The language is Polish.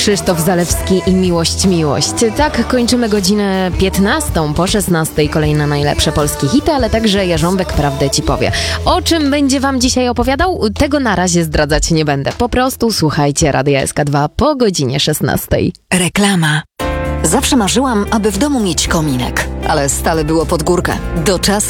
Krzysztof Zalewski i Miłość, Miłość. Tak, kończymy godzinę 15. Po 16 kolejne najlepsze polskie hity, ale także Jarząbek prawdę ci powie. O czym będzie wam dzisiaj opowiadał? Tego na razie zdradzać nie będę. Po prostu słuchajcie Radia SK2 po godzinie 16. Reklama. Zawsze marzyłam, aby w domu mieć kominek, ale stale było pod górkę. Do czasu